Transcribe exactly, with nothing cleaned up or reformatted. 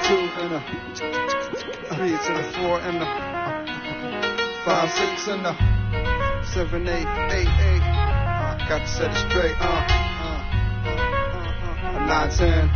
two and a three to the four and a five, six and a seven, eight, eight, eight. Uh, got to set it straight. Uh, uh, uh, uh, uh, nine, ten.